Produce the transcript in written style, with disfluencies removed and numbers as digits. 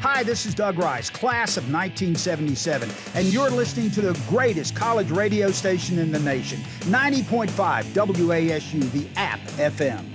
Hi, this is Doug Rice, class of 1977, and you're listening to the greatest college radio station in the nation, 90.5 WASU, the App FM.